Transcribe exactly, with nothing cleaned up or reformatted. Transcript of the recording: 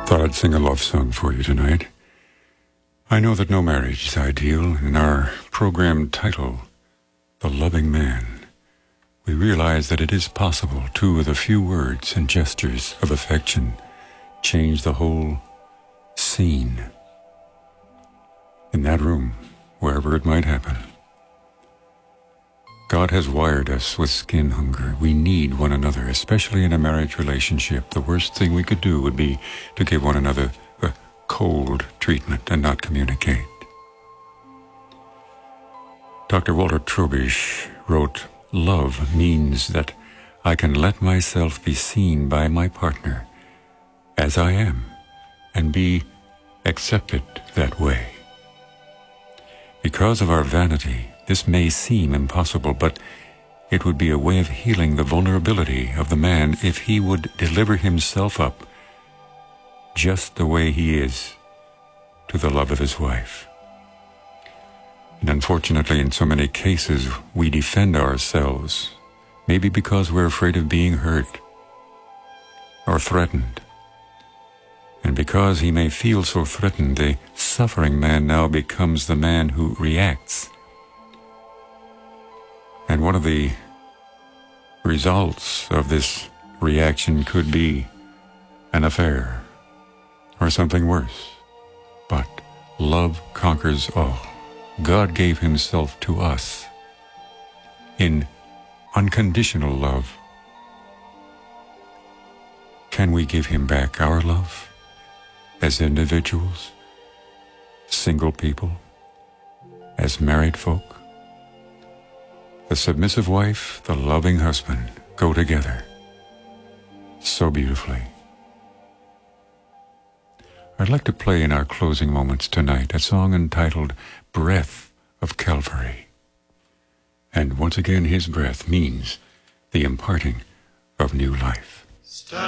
Thought I'd sing a love song for you tonight. I know that no marriage is ideal. In our program title, The Loving Man, we realize that it is possible to, with a few words and gestures of affection, change the whole scene in that room, wherever it might happen. God has wired us with skin hunger. We need one another, especially in a marriage relationship. The worst thing we could do would be to give one another a cold treatment and not communicate. Doctor Walter Trowbridge wrote, "Love means that I can let myself be seen by my partner as I am and be accepted that way." Because of our vanity, this may seem impossible, but it would be a way of healing the vulnerability of the man if he would deliver himself up just the way he is to the love of his wife. And unfortunately, in so many cases, we defend ourselves, maybe because we're afraid of being hurt or threatened. And because he may feel so threatened, the suffering man now becomes the man who reacts. And one of the results of this reaction could be an affair or something worse. But love conquers all. God gave himself to us in unconditional love. Can we give him back our love as individuals, single people, as married folk? The submissive wife, the loving husband go together so beautifully. I'd like to play in our closing moments tonight a song entitled Breath of Calvary. And once again, his breath means the imparting of new life.